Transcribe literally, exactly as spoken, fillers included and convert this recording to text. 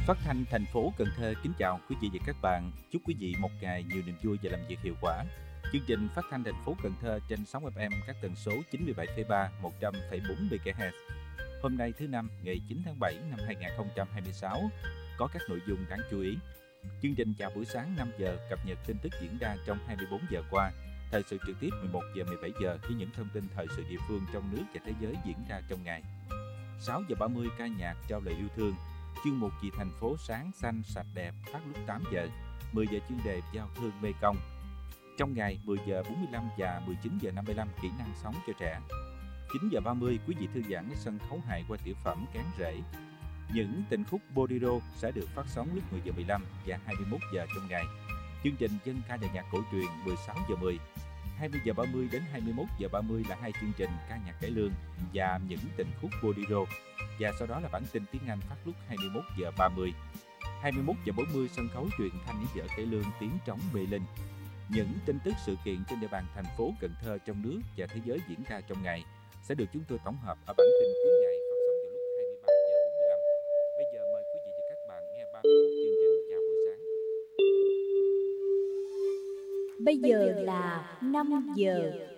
Phát thanh thành phố Cần Thơ kính chào quý vị và các bạn. Chúc quý vị một ngày nhiều niềm vui và làm việc hiệu quả. Chương trình phát thanh thành phố Cần Thơ trên sóng ép em các tần số chín mươi bảy phẩy ba, một trăm phẩy bốn mê ga héc. Hôm nay thứ năm, ngày chín tháng bảy năm hai nghìn không trăm hai mươi sáu có các nội dung đáng chú ý. Chương trình chào buổi sáng năm giờ cập nhật tin tức diễn ra trong hai mươi bốn giờ qua. Thời sự trực tiếp mười một giờ mười bảy giờ với những thông tin thời sự địa phương trong nước và thế giới diễn ra trong ngày. sáu giờ ba mươi ca nhạc trao lời yêu thương. Chuyên mục Vì thành phố sáng xanh sạch đẹp phát lúc tám giờ. mười giờ chuyên đề giao thương Mê Công. Trong ngày mười giờ bốn mươi lăm và mười chín giờ năm mươi lăm kỹ năng sống cho trẻ. chín giờ ba mươi quý vị thư giãn sân khấu hài qua tiểu phẩm Cán rễ. Những tình khúc bolero sẽ được phát sóng lúc mười giờ mười lăm và hai mươi mốt giờ trong ngày. Chương trình dân ca và nhạc cổ truyền mười sáu giờ mười. hai mươi giờ ba mươi đến hai mươi mốt giờ ba mươi là hai chương trình ca nhạc cải lương và những tình khúc bolero. Và sau đó là bản tin tiếng Anh phát lúc hai mươi mốt giờ ba mươi. hai mươi mốt giờ bốn mươi sân khấu truyền thanh những vở cải lương tiếng trống mê linh. Những tin tức sự kiện trên địa bàn thành phố Cần Thơ trong nước và thế giới diễn ra trong ngày sẽ được chúng tôi tổng hợp ở bản tin cuối ngày phát sóng vào lúc hai mươi ba giờ bốn mươi lăm. Bây giờ mời quý vị và các bạn nghe ba mươi phút chương trình chào buổi sáng. Bây giờ là năm giờ.